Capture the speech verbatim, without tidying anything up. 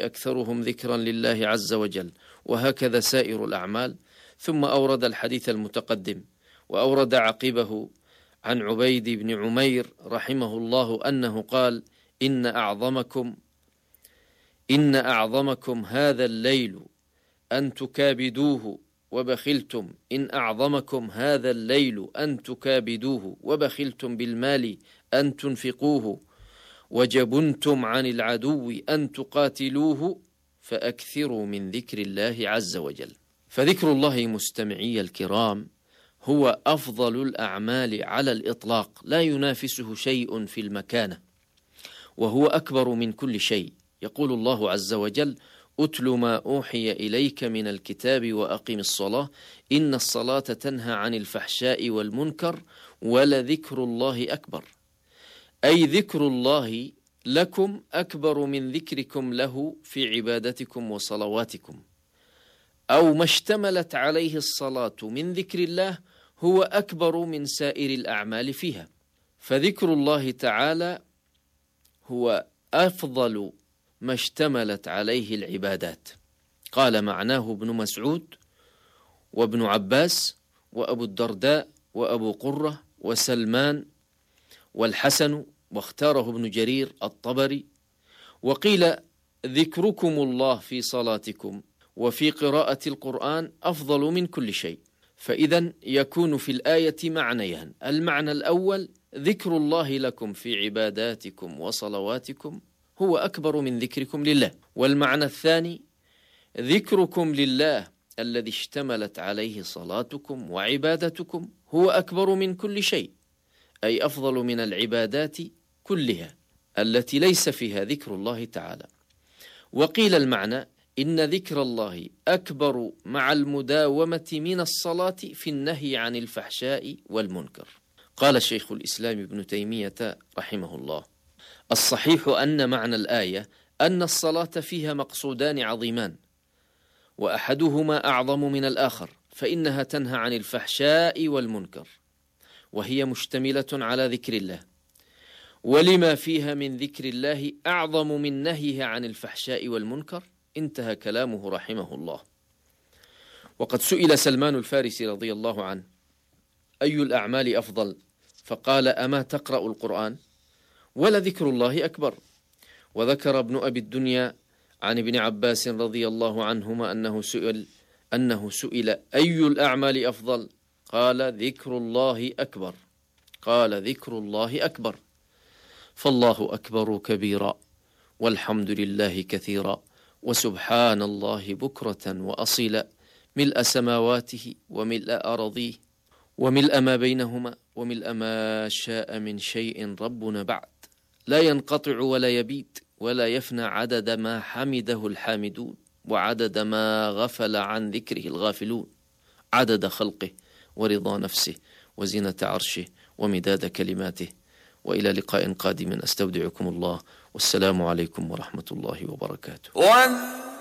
أكثرهم ذكرا لله عز وجل، وهكذا سائر الأعمال. ثم أورد الحديث المتقدم، وأورد عقبه عن عبيد بن عمير رحمه الله أنه قال: إن أعظمكم إن أعظمكم هذا الليل أن تكابدوه وبخلتم إن أعظمكم هذا الليل أن تكابدوه وبخلتم بالمال أن تنفقوه وجبنتم عن العدو أن تقاتلوه فأكثروا من ذكر الله عز وجل. فذكر الله مستمعي الكرام هو أفضل الأعمال على الإطلاق، لا ينافسه شيء في المكانة، وهو أكبر من كل شيء. يقول الله عز وجل: أتل ما أوحي إليك من الكتاب وأقم الصلاة إن الصلاة تنهى عن الفحشاء والمنكر ولذكر الله أكبر. أي ذكر الله لكم أكبر من ذكركم له في عبادتكم وصلواتكم، أو ما اشتملت عليه الصلاة من ذكر الله هو أكبر من سائر الأعمال فيها. فذكر الله تعالى هو أفضل ما اشتملت عليه العبادات. قال معناه ابن مسعود وابن عباس وأبو الدرداء وأبو قرة وسلمان والحسن، واختاره ابن جرير الطبري. وقيل ذكركم الله في صلاتكم وفي قراءة القرآن أفضل من كل شيء. فإذا يكون في الآية معنيان: المعنى الأول ذكر الله لكم في عباداتكم وصلواتكم هو أكبر من ذكركم لله، والمعنى الثاني ذكركم لله الذي اشتملت عليه صلاتكم وعبادتكم هو أكبر من كل شيء، أي أفضل من العبادات كلها التي ليس فيها ذكر الله تعالى. وقيل المعنى إن ذكر الله أكبر مع المداومة من الصلاة في النهي عن الفحشاء والمنكر. قال شيخ الإسلام ابن تيمية رحمه الله: الصحيح أن معنى الآية أن الصلاة فيها مقصودان عظيمان، وأحدهما أعظم من الآخر، فإنها تنهى عن الفحشاء والمنكر، وهي مشتملة على ذكر الله، ولما فيها من ذكر الله أعظم من نهيه عن الفحشاء والمنكر. انتهى كلامه رحمه الله. وقد سئل سلمان الفارسي رضي الله عنه: أي الأعمال أفضل؟ فقال: أما تقرأ القرآن؟ ولذكر الله أكبر. وذكر ابن أبي الدنيا عن ابن عباس رضي الله عنهما أنه سئل أنه سئل أي الأعمال أفضل؟ قال: ذكر الله أكبر. قال: ذكر الله أكبر. فالله أكبر كبيرا، والحمد لله كثيرا، وسبحان الله بكرة وأصيلا، ملء سماواته وملء أراضيه وملء ما بينهما وملء ما شاء من شيء ربنا بعد، لا ينقطع ولا يبيد ولا يفنى، عدد ما حمده الحامدون وعدد ما غفل عن ذكره الغافلون، عدد خلقه ورضا نفسه وزنة عرشه ومداد كلماته. وإلى لقاء قادم، أستودعكم الله، والسلام عليكم ورحمة الله وبركاته.